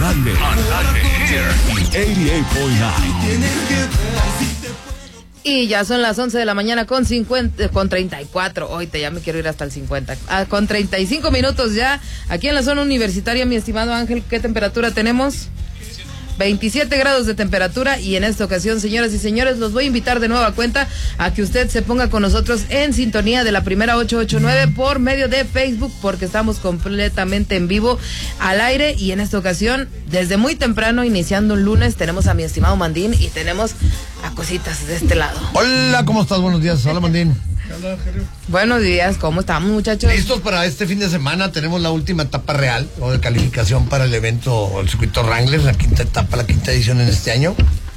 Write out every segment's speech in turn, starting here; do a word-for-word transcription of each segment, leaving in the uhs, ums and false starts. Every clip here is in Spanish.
aire. Al aire. ochenta y ocho punto nueve. Y ya son las once de la mañana con cincuenta, con treinta y cuatro. Hoy te ya me quiero ir hasta el cincuenta. Ah, con treinta y cinco minutos ya. Aquí en la zona universitaria, mi estimado Ángel, ¿qué temperatura tenemos? veintisiete grados de temperatura, y en esta ocasión, señoras y señores, los voy a invitar de nueva cuenta a que usted se ponga con nosotros en sintonía de la primera ochocientos ochenta y nueve por medio de Facebook, porque estamos completamente en vivo al aire. Y en esta ocasión, desde muy temprano, iniciando un lunes, tenemos a mi estimado Mandín y tenemos a cositas de este lado. Hola, ¿cómo estás? Buenos días. Hola, Mandín. Hola, Jerry. Buenos días, ¿cómo estamos, muchachos? Listos para este fin de semana. Tenemos la última etapa real o de calificación para el evento, el circuito Wrangler, la quinta etapa, la quinta edición en este año.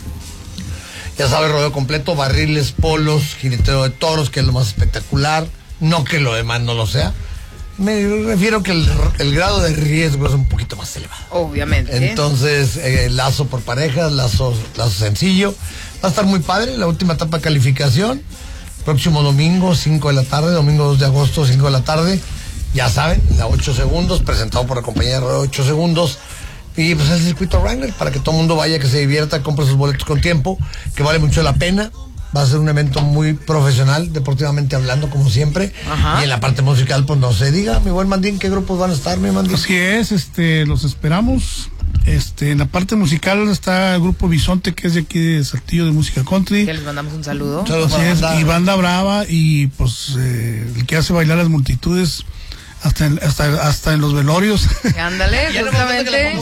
Ya sabes, rodeo completo, barriles, polos, jineteo de toros, que es lo más espectacular. No que lo demás no lo sea. Me refiero que el, el grado de riesgo es un poquito más elevado. Obviamente. Entonces, eh, lazo por parejas, lazo, lazo sencillo. Va a estar muy padre la última etapa de calificación. Próximo domingo, cinco de la tarde, domingo dos de agosto, cinco de la tarde. Ya saben, la ocho segundos, presentado por la compañía de rodeo ocho segundos. Y pues el circuito Wrangler, para que todo el mundo vaya, que se divierta, compre sus boletos con tiempo, que vale mucho la pena. Va a ser un evento muy profesional, deportivamente hablando, como siempre. Ajá. Y en la parte musical, pues no se diga, mi buen Mandín, ¿qué grupos van a estar, mi Mandín? Así es, este, los esperamos. Este, en la parte musical está el grupo Bisonte, que es de aquí de Saltillo, de música country. Que les mandamos un saludo. Saludos. Así es, banda. y Banda Brava, y pues eh, el que hace bailar las multitudes hasta en, hasta, hasta en los velorios. Ándale, justamente.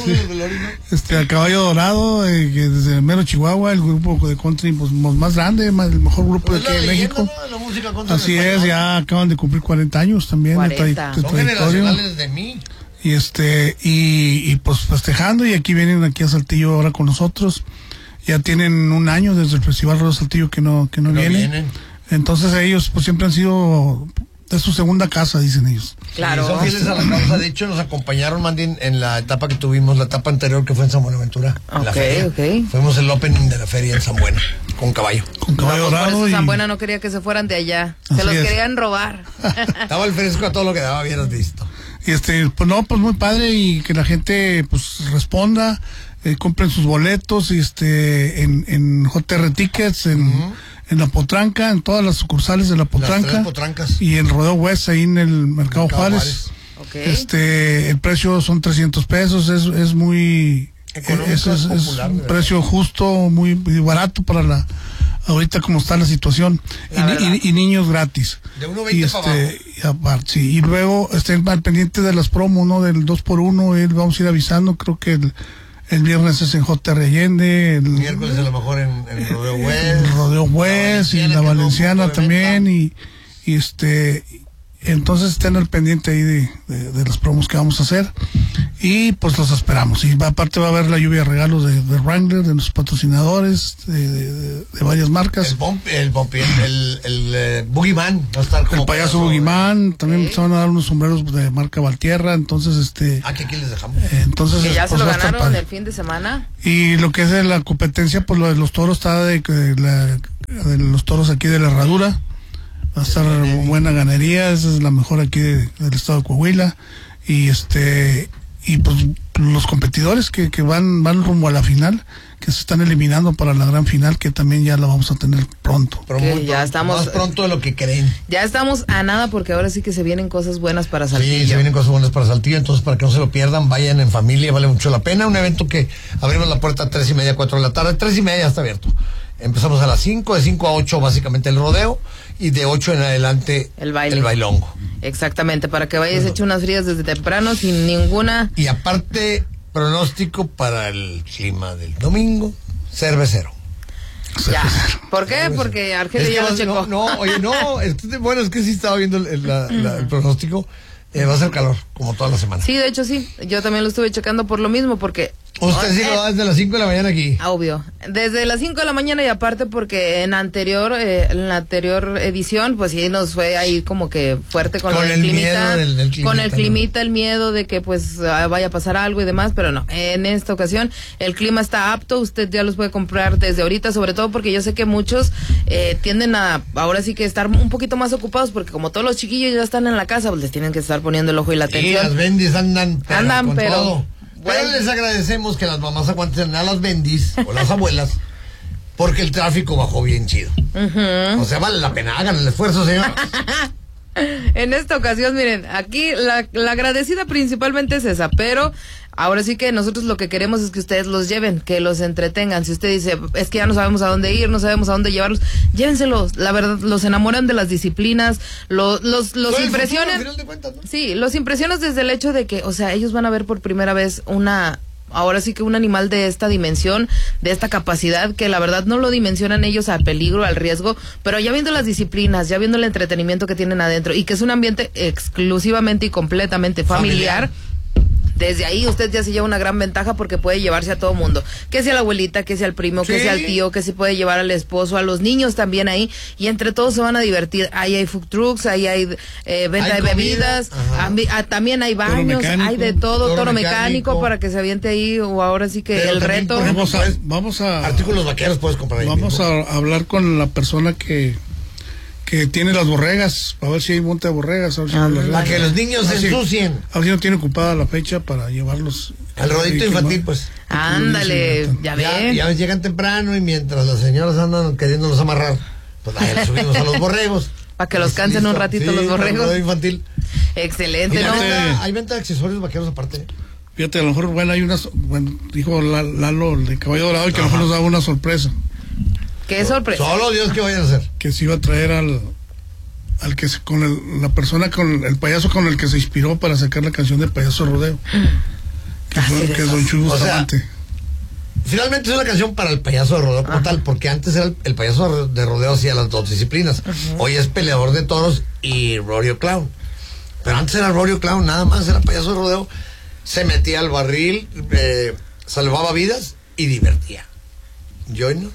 Este, el Caballo Dorado, eh, que desde Mero, Chihuahua, el grupo de country pues, más grande, más, el mejor grupo Pues de aquí de leyenda, México. ¿no? De la música country Así en es, español. ya acaban de cumplir cuarenta años también de, cuarenta. tra de Son trayectoria. generacionales de mí. Y este, y, y pues festejando, y aquí vienen aquí a Saltillo ahora con nosotros. Ya tienen un año desde el Festival Rodeo Saltillo que no, que no, No vienen. vienen. Entonces ellos pues siempre han sido de su segunda casa, dicen ellos. Claro. Sí, son fieles a la causa. De hecho, nos acompañaron, Mandín, en la etapa que tuvimos, la etapa anterior que fue en San Buenaventura. En la Ok, feria. ok. Fuimos el opening de la feria en San Buena, con caballo. Con Caballo Por Dorado eso y San Buena no quería que se fueran de allá. Se Así los es. querían robar. Estaba el fresco a todo lo que daba, bien visto. Y este, pues no, pues muy padre, y que la gente pues responda, eh, compren sus boletos, y este, en, en J R Tickets, en, uh-huh. en La Potranca, en todas las sucursales de La Potranca. Potrancas. Y en Rodeo West, ahí en el Mercado, Mercado Juárez. Juárez. Okay. Este, el precio son trescientos pesos, es, es muy, económico, es, es, es, popular, es un precio justo, muy, muy barato para la, ahorita como está la situación, la y, y, y niños gratis. De uno veinte y este, y, aparte, sí, y luego estén al pendiente de las promos, ¿no? Del dos por uno, eh, vamos a ir avisando, creo que el, el viernes es en J R Allende, el miércoles a lo mejor en, en Rodeo West, el Rodeo West, y la Valenciana no, también, y, y este, entonces estén al pendiente ahí de, de, de las promos que vamos a hacer, y pues los esperamos. Y aparte va a haber la lluvia de regalos de, de Wrangler, de nuestros patrocinadores, de, de, de, de varias marcas. El Bumpy, el, Bumpy, el, el, el, el Boogeyman va a estar como el payaso Boogeyman, también okay. se van a dar unos sombreros de marca Valtierra, entonces este... Ah, que aquí les dejamos. Eh, entonces, que ya pues, se lo ganaron el fin de semana. Y lo que es de la competencia, pues lo de los toros está de, de, la, de los toros aquí de la Herradura. Va a estar buena ganería, esa es la mejor aquí de, del estado de Coahuila. Y este y pues los competidores que, que van van rumbo a la final, que se están eliminando para la gran final, que también ya la vamos a tener pronto. Pero que muy ya pronto, estamos más pronto de lo que creen. Ya estamos a nada, porque ahora sí que se vienen cosas buenas para Saltillo. Sí, se vienen cosas buenas para Saltillo, entonces para que no se lo pierdan, vayan en familia, vale mucho la pena. Un evento que abrimos la puerta a tres y media, cuatro de la tarde, tres y media ya está abierto. Empezamos a las cinco, de cinco a ocho básicamente el rodeo, y de ocho en adelante el baile. El bailongo. Exactamente, para que vayas hecho unas frías desde temprano sin ninguna. Y aparte, pronóstico para el clima del domingo, cervecero. Ya. ¿Por qué? Cervecero. Porque Argelia es que ya lo checó. No, no, oye, no, es, bueno, es que sí estaba viendo el, la, la, el pronóstico. Eh, va a ser calor, como toda la semana. Sí, de hecho sí. Yo también lo estuve checando por lo mismo, porque... Usted sí lo da desde las cinco de la mañana aquí. Obvio. Desde las cinco de la mañana, y aparte porque en anterior eh, en la anterior edición, pues sí nos fue ahí como que fuerte con, con el, el climita, miedo del, del climita, con el climita, el miedo de que pues vaya a pasar algo y demás, pero no. En esta ocasión el clima está apto, usted ya los puede comprar desde ahorita, sobre todo porque yo sé que muchos eh, tienden a ahora sí que estar un poquito más ocupados, porque como todos los chiquillos ya están en la casa, pues les tienen que estar poniendo el ojo y la atención. Sí, las bendis andan, pero andan, con pero todo. Pero les agradecemos que las mamás aguanten a las bendis o las abuelas, porque el tráfico bajó bien chido. Uh-huh. O sea, vale la pena, hagan el esfuerzo, señor. En esta ocasión, miren, aquí la, la agradecida principalmente es esa, pero ahora sí que nosotros lo que queremos es que ustedes los lleven, que los entretengan. Si usted dice, es que ya no sabemos a dónde ir, no sabemos a dónde llevarlos, llévenselos. La verdad, los enamoran de las disciplinas, los, los, los impresionan. Futuro, al final de cuentas, ¿no? Sí, los impresionas desde el hecho de que, o sea, ellos van a ver por primera vez una... ahora sí que un animal de esta dimensión, de esta capacidad, que la verdad no lo dimensionan ellos al peligro, al riesgo, pero ya viendo las disciplinas, ya viendo el entretenimiento que tienen adentro, y que es un ambiente exclusivamente y completamente familiar, familiar. Desde ahí usted ya se lleva una gran ventaja porque puede llevarse a todo mundo, que sea la abuelita, que sea el primo, sí. que sea el tío, que se puede llevar al esposo, a los niños también ahí, y entre todos se van a divertir. Ahí hay food trucks, ahí hay eh, venta hay de bebidas, a, también hay baños, hay de todo, toro, toro mecánico, mecánico para que se aviente ahí, o ahora sí que Pero el reto. Vamos a, vamos a artículos vaqueros puedes comprar ahí. Vamos mismo. a hablar con la persona que que tiene las borregas, a ver si hay monte de borregas, a ver si ah, no para que los niños se ensucien. A ver si no tiene ocupada la fecha para llevarlos al rodito infantil, pues. Ándale, ya ven. Ya, ya llegan temprano y mientras las señoras andan queriéndolos amarrar, pues ahí les subimos a los borregos. Para que los cansen un ratito sí, los borregos. Rodito infantil. Excelente, ¿no? Venta, hay venta de accesorios vaqueros aparte. Fíjate, a lo mejor, bueno, hay una, bueno, dijo Lalo, el de Caballo Dorado, y que Ajá. a lo mejor nos daba una sorpresa. ¿Qué sorpresa? Solo Dios que vayan a hacer. Que se iba a traer al al que se, con el, la persona con el payaso con el que se inspiró para sacar la canción de Payaso Rodeo. Que, ah, fue, sí, que es Don Chuy Bustamante. O sea, finalmente es una canción para el payaso de rodeo como tal, porque antes era el, el payaso de rodeo hacía las dos disciplinas. Uh-huh. Hoy es peleador de toros y rodeo clown. Pero antes era rodeo clown, nada más era payaso de rodeo. Se metía al barril, eh, salvaba vidas y divertía. Yo no.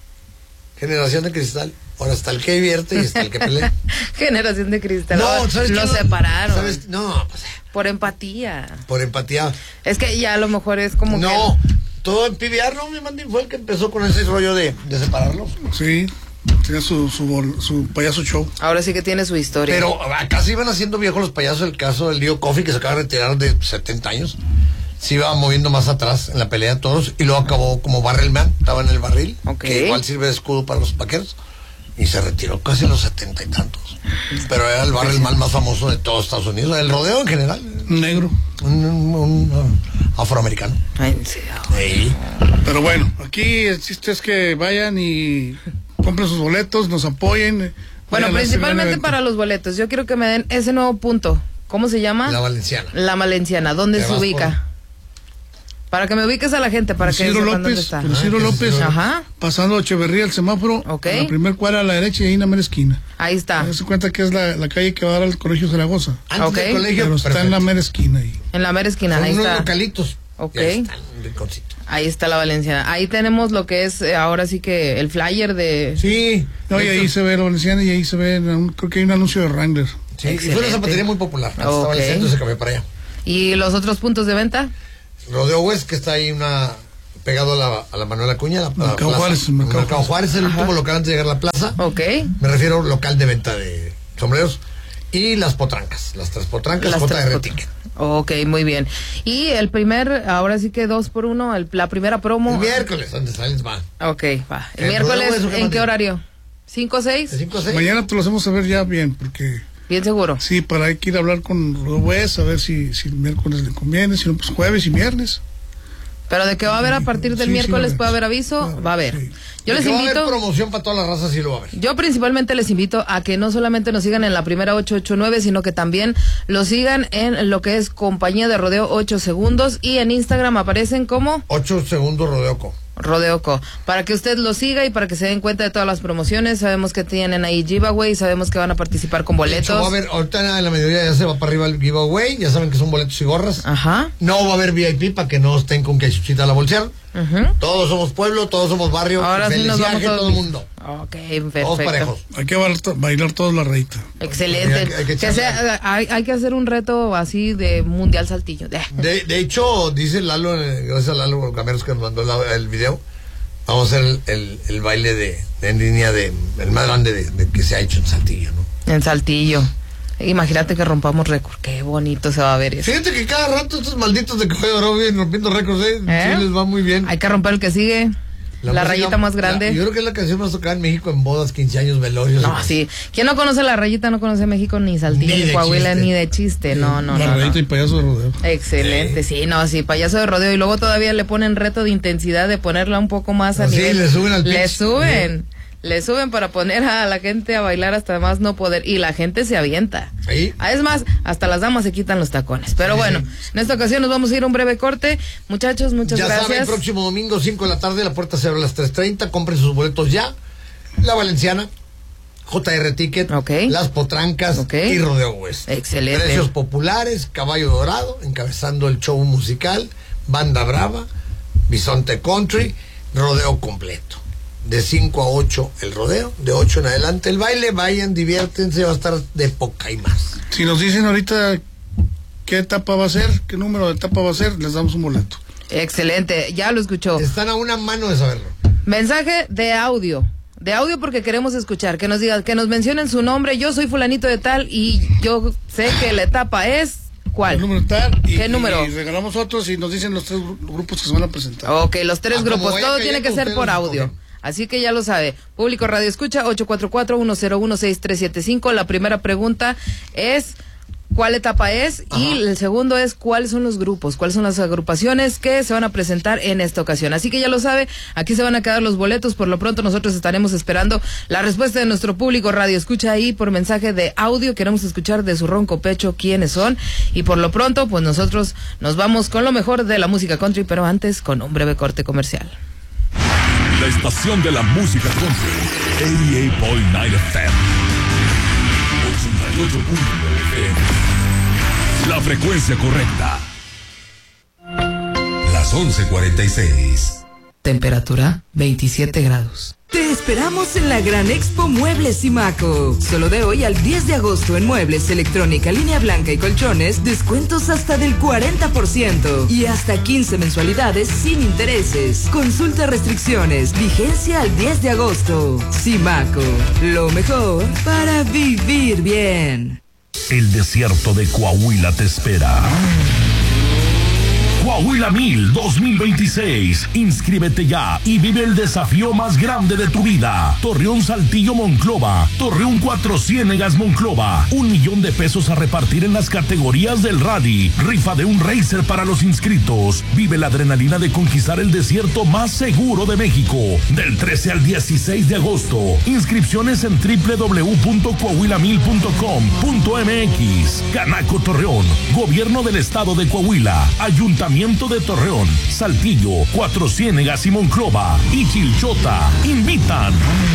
Generación de cristal. Ahora está el que divierte y está el que pelea. Generación de cristal. No, ¿sabes Lo qué? separaron. ¿Sabes? No, pues. Por empatía. Por empatía. Es que ya a lo mejor es como No, que... todo en P B R, ¿no? Mi Mandy fue el que empezó con ese rollo de, de separarlos. Sí, tenía su, su, su payaso show. Ahora sí que tiene su historia. Pero acá se iban haciendo viejos los payasos. El caso del Lío Coffey, que se acaba de retirar de setenta años. Se iba moviendo más atrás en la pelea de toros y luego acabó como barrilman, estaba en el barril, okay. que igual sirve de escudo para los vaqueros, y se retiró casi a los setenta y tantos. Pero era el barrilman más famoso de todo Estados Unidos, el rodeo en general. Negro. Un, un, un afroamericano. Ay, sí, sí. Pero bueno, aquí el chiste es que vayan y compren sus boletos, nos apoyen. Bueno, principalmente para los boletos. Yo quiero que me den ese nuevo punto. ¿Cómo se llama? La Valenciana. La Valenciana. ¿Dónde se ubica? Por... Para que me ubiques a la gente, para que Ciro López, dónde está. Ciro López, Ajá. pasando Echeverría el semáforo, okay. a la primer cuadra a la derecha y ahí en la mera esquina. Ahí está. Se cuenta que es la, la calle que va a dar al Colegio Zaragoza. Antes okay. del colegio, pero está perfecto. en la mera esquina ahí. En la mera esquina, Son ahí unos está. localitos. Ok. Ahí está, un rinconcito. Ahí está la Valenciana. Ahí tenemos lo que es eh, ahora sí que el flyer de... Sí. No, y ahí se ve la Valenciana y ahí se ve, un, creo que hay un anuncio de Wrangler. Sí, y fue una zapatería muy popular. Antes okay. estaba en el centro y se cambió para allá. ¿Y los otros puntos de venta? Rodeo West, que está ahí una pegado a la, a la Manuel Acuña, la, la Mercado plaza. Juárez. Mercado, Mercado Juárez es el Ajá. último local antes de llegar a la plaza. Ok. Me refiero al local de venta de sombreros. Y las potrancas, las tres potrancas, las J R tres Ticket. Ok, muy bien. Y el primer, ahora sí que dos por uno, el, la primera promo. El miércoles, donde sales va. Ok, va. El, el miércoles, ¿en qué horario? ¿cinco o seis? cinco o seis. Mañana te lo hacemos saber ya bien, porque... Bien seguro. Sí, para hay que ir a hablar con Rodowes, a ver si, si el miércoles le conviene, si no, pues jueves y viernes. Pero de que va a haber a partir del sí, miércoles sí, puede haber aviso, va a haber. Va a haber. Sí. Yo les invito. Va a haber promoción para todas las razas, sí lo va a haber. Yo principalmente les invito a que no solamente nos sigan en la primera ocho ocho nueve, sino que también lo sigan en lo que es Compañía de Rodeo ocho Segundos y en Instagram aparecen como ocho Segundos Rodeoco. Rodeoco, para que usted lo siga y para que se den cuenta de todas las promociones. Sabemos que tienen ahí giveaway, sabemos que van a participar con boletos. De hecho, va a haber, ahorita en la mediodía ya se va para arriba el giveaway, ya saben que son boletos y gorras. Ajá. No va a haber V I P para que no estén con que chuchita la bolsear. Uh-huh. Todos somos pueblo, todos somos barrio. Ahora feliz sí nos vamos viaje todos todo el mundo. Ok, perfecto. Todos parejos. Hay que bailar, bailar todos la reita. Excelente. Hay, hay, que, que sea, hay, hay que hacer un reto así de mundial saltillo. De, de hecho, dice Lalo, gracias a Lalo Cameros que nos mandó la, el video. Vamos a hacer el, el, el baile de, de en línea de el más grande de, de que se ha hecho en Saltillo, ¿no? En Saltillo. Imagínate que rompamos récord. Qué bonito se va a ver eso. Fíjate que cada rato estos malditos de Caballo Dorado vienen rompiendo récords, ¿eh? ¿Eh? Sí, les va muy bien. Hay que romper el que sigue. La, la música, rayita más grande. La, yo creo que es la canción más tocada en México en bodas, quince años, velorios. No, sí. ¿Quién no conoce la rayita? No conoce México ni Saltillo, ni, ni Coahuila, chiste. Ni de chiste. No, no, la no. La rayita no. y payaso de rodeo. Excelente, sí. sí, no, sí, payaso de rodeo. Y luego todavía le ponen reto de intensidad de ponerla un poco más a sí, nivel. Sí, le suben al pitch. Le suben. Sí. Le suben para poner a la gente a bailar hasta más no poder. Y la gente se avienta. ¿Sí? Es más, hasta las damas se quitan los tacones. Pero sí, bueno, sí. En esta ocasión nos vamos a ir a un breve corte. Muchachos, muchas ya gracias. Ya saben, próximo domingo, cinco de la tarde, la puerta se abre a las tres treinta. Compren sus boletos ya. La Valenciana, J R Ticket, okay. Las Potrancas okay. y Rodeo West. Excelente. Precios populares, Caballo Dorado, encabezando el show musical, Banda Brava, Bisonte Country, rodeo completo. De cinco a ocho el rodeo, de ocho en adelante el baile. Vayan, diviértense, va a estar de poca y más. Si nos dicen ahorita qué etapa va a ser, qué número de etapa va a ser, les damos un boleto. Excelente, ya lo escuchó. Están a una mano de saberlo. Mensaje de audio. De audio porque queremos escuchar, que nos digan, que nos mencionen su nombre. Yo soy fulanito de tal y yo sé que la etapa es... ¿Cuál? El número tal. Y, ¿Qué número? Y regalamos otros y nos dicen los tres grupos que se van a presentar. Ok, los tres ah, grupos. Todo tiene que ser por audio. Así que ya lo sabe. Público Radio Escucha, ocho cuatro cuatro, uno cero uno, seis tres siete cinco. La primera pregunta es... ¿cuál etapa es? Ajá. Y el segundo es cuáles son los grupos, cuáles son las agrupaciones que se van a presentar en esta ocasión. Así que ya lo sabe, aquí se van a quedar los boletos. Por lo pronto nosotros estaremos esperando la respuesta de nuestro público Radio Escucha ahí por mensaje de audio. Queremos escuchar de su ronco pecho quiénes son. Y por lo pronto, pues nosotros nos vamos con lo mejor de la música country, pero antes con un breve corte comercial. La estación de la música country, ochenta y ocho punto nueve F M. ochenta y ocho punto nueve F M. La frecuencia correcta. Las once cuarenta y seis. Temperatura veintisiete grados. Te esperamos en la Gran Expo Muebles Simaco. Solo de hoy al diez de agosto en muebles, electrónica, línea blanca y colchones, descuentos hasta del cuarenta por ciento y hasta quince mensualidades sin intereses. Consulta restricciones, vigencia al diez de agosto. Simaco, lo mejor para vivir bien. El desierto de Coahuila te espera. Coahuila Mil dos mil veintiséis. Inscríbete ya y vive el desafío más grande de tu vida. Torreón Saltillo Monclova. Torreón Cuatro Ciénegas Monclova. Un millón de pesos a repartir en las categorías del rally. Rifa de un racer para los inscritos. Vive la adrenalina de conquistar el desierto más seguro de México. Del trece al dieciséis de agosto. Inscripciones en doble u doble u doble u punto coahuila mil punto com punto m x. Canaco Torreón. Gobierno del Estado de Coahuila. Ayuntamiento de Torreón, Saltillo, Cuatro Ciénegas y Monclova y Chilchota invitan.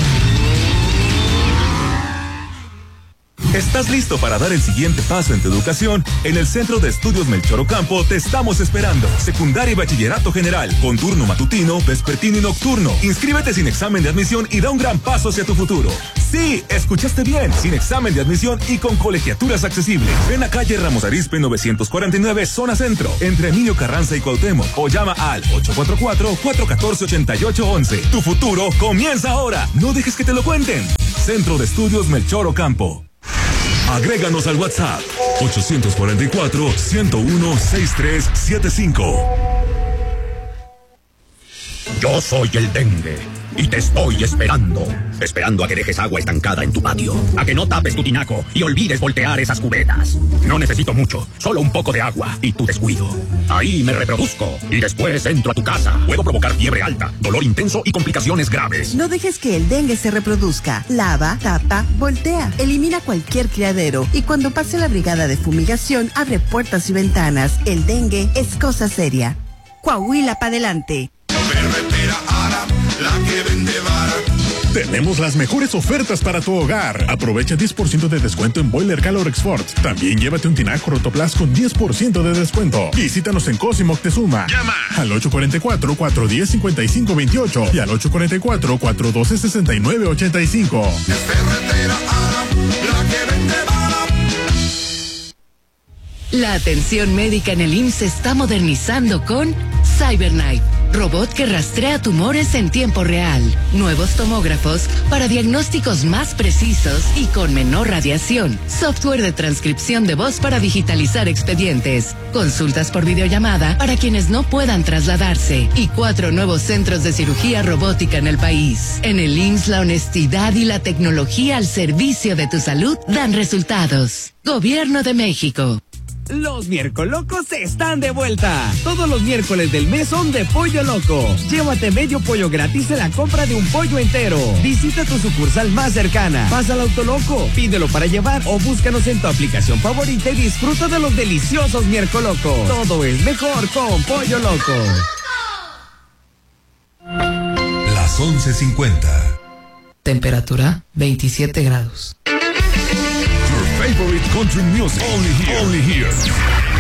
¿Estás listo para dar el siguiente paso en tu educación? En el Centro de Estudios Melchor Ocampo te estamos esperando. Secundaria y bachillerato general, con turno matutino, vespertino y nocturno. Inscríbete sin examen de admisión y da un gran paso hacia tu futuro. Sí, escuchaste bien, sin examen de admisión y con colegiaturas accesibles. Ven a calle Ramos Arizpe novecientos cuarenta y nueve, zona centro, entre Emilio Carranza y Cuauhtémoc, o llama al ocho cuatro cuatro, cuatro uno cuatro, ocho ocho once. Tu futuro comienza ahora. No dejes que te lo cuenten. Centro de Estudios Melchor Ocampo. Agréganos al WhatsApp ocho cuatro cuatro, ciento uno, sesenta y tres setenta y cinco. Yo soy el dengue y te estoy esperando. Esperando a que dejes agua estancada en tu patio, a que no tapes tu tinaco y olvides voltear esas cubetas. No necesito mucho, solo un poco de agua y tu descuido. Ahí me reproduzco y después entro a tu casa. Puedo provocar fiebre alta, dolor intenso y complicaciones graves. No dejes que el dengue se reproduzca. Lava, tapa, voltea. Elimina cualquier criadero y cuando pase la brigada de fumigación, abre puertas y ventanas. El dengue es cosa seria. Coahuila pa' adelante. Ferretera Ara, la que vende vara. Tenemos las mejores ofertas para tu hogar. Aprovecha diez por ciento de descuento en Boiler Calor Export. También llévate un tinaco Rotoplas con diez por ciento de descuento. Visítanos en Cosimo Moctezuma. Llama al ocho cuatro cuatro, cuatro uno cero, cinco cinco dos ocho y al ocho cuatro cuatro, cuatro uno dos, seis nueve ocho cinco. Ferretera Ara, la que vende vara. La atención médica en el I M S S se está modernizando con CyberKnife. robot que rastrea tumores en tiempo real, nuevos tomógrafos para diagnósticos más precisos y con menor radiación, software de transcripción de voz para digitalizar expedientes, consultas por videollamada para quienes no puedan trasladarse y cuatro nuevos centros de cirugía robótica en el país. En el I M S S, la honestidad y la tecnología al servicio de tu salud dan resultados. Gobierno de México. Los Miércolocos están de vuelta. Todos los miércoles del mes son de Pollo Loco. Llévate medio pollo gratis en la compra de un pollo entero. Visita tu sucursal más cercana. Pasa al Autoloco, pídelo para llevar o búscanos en tu aplicación favorita y disfruta de los deliciosos Miércolocos. Todo es mejor con Pollo Loco. Las once cincuenta. Temperatura veintisiete grados. Your favorite country music. Only here. Only here.